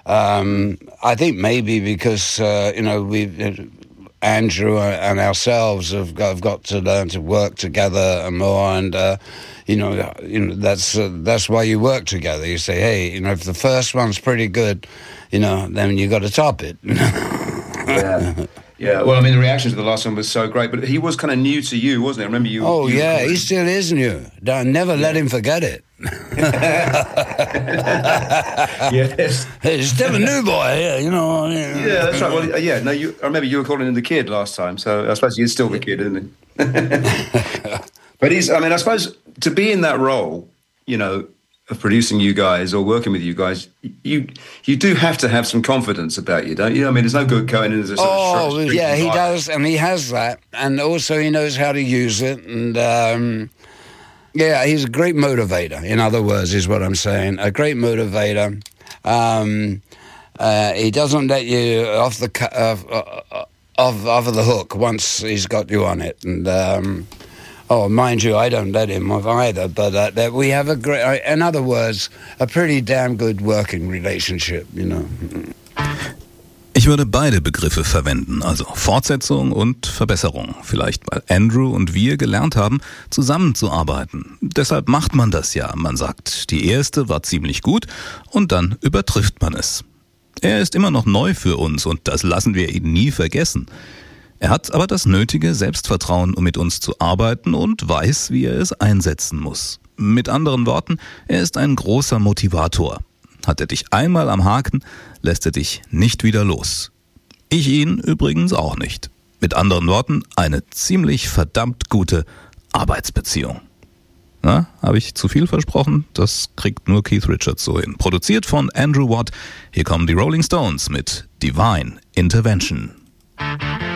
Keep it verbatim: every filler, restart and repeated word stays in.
Um, I think maybe because, uh, you know, we, Andrew and ourselves have got, have got to learn to work together and more, and, uh, you know, you know that's uh, that's why you work together. You say, hey, you know, if the first one's pretty good, you know, then you got to top it. yeah. Yeah, well, I mean, the reaction to the last one was so great, but he was kind of new to you, wasn't he? I remember you... Oh, you yeah, he still is new. Don't, never yeah. let him forget it. Yes. He's still a new boy, yeah, you know. Yeah, that's right. Well, yeah, no, you, I remember you were calling him the kid last time, so I suppose he's still the kid, isn't he? But he's, I mean, I suppose to be in that role, you know, of producing you guys or working with you guys, you you do have to have some confidence about you, don't you? I mean, there's no good going in as a sort oh, of... Oh, yeah, he does, and he has that. And also he knows how to use it. And, um, yeah, he's a great motivator, in other words, is what I'm saying. A great motivator. Um, uh, he doesn't let you off the, uh, off, off of the hook once he's got you on it. And... Um, Oh, mind you, I don't let him off either, but uh, that we have a great, in other words, a pretty damn good working relationship, you know. Ich würde beide Begriffe verwenden, also Fortsetzung und Verbesserung. Vielleicht, weil Andrew und wir gelernt haben, zusammenzuarbeiten. Deshalb macht man das ja. Man sagt, die erste war ziemlich gut und dann übertrifft man es. Er ist immer noch neu für uns und das lassen wir ihn nie vergessen. Er hat aber das nötige Selbstvertrauen, um mit uns zu arbeiten und weiß, wie er es einsetzen muss. Mit anderen Worten, er ist ein großer Motivator. Hat er dich einmal am Haken, lässt er dich nicht wieder los. Ich ihn übrigens auch nicht. Mit anderen Worten, eine ziemlich verdammt gute Arbeitsbeziehung. Na, habe ich zu viel versprochen? Das kriegt nur Keith Richards so hin. Produziert von Andrew Watt. Hier kommen die Rolling Stones mit Divine Intervention.